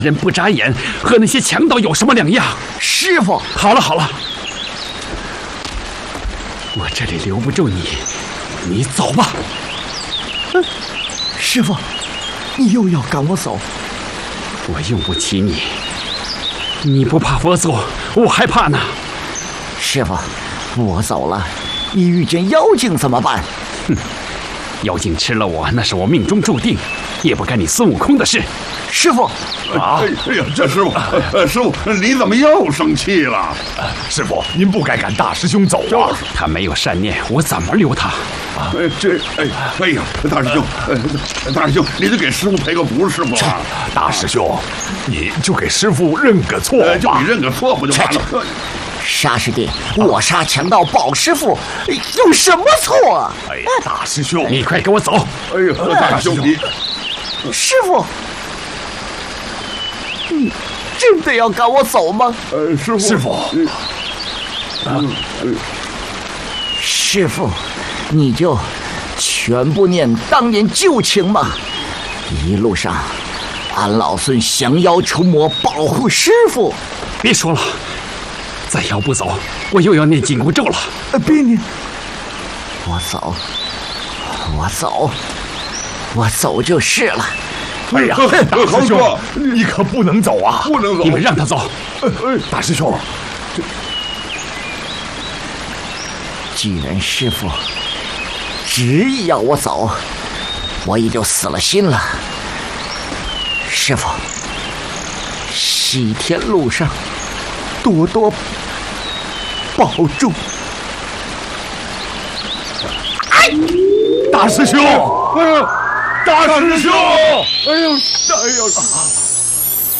人不眨眼，和那些强盗有什么两样？ 师傅， 好了好了，我这里留不住你，你走吧。 师傅，你又要赶我走？ 我用不起你，你不怕佛祖，我还怕呢。 师傅，我走了，你遇见妖精怎么办？ 哼，妖精吃了我，那是我命中注定，也不干你孙悟空的事。 师傅， 哎呀，这师傅，师傅，你怎么又生气了？ 师傅，您不该赶大师兄走啊！ 他没有善念，我怎么留他？ 哎呀，大师兄，大师兄，你得给师傅赔个不是不？ 大师兄，你就给师傅认个错吧。 就你认个错不就完了？ 沙师弟，我杀强盗保师傅，有什么错？ 哎呀，大师兄， 你快给我走！ 哎呀，大师兄，你师傅，你真的要赶我走吗？ 师傅， 师傅，你就全部念当年旧情吧。一路上，俺老孙降妖除魔，保护师傅。 别说了，再要不走，我又要念紧箍咒了。 别念，我走，我走就是了。 哎呀，大师兄，你可不能走啊！ 不能走， 你们让他走。 大师兄， 既然师傅执意要我走，我也就死了心了。师傅，西天路上多多保重。 大师兄， 大师兄， 哎呦，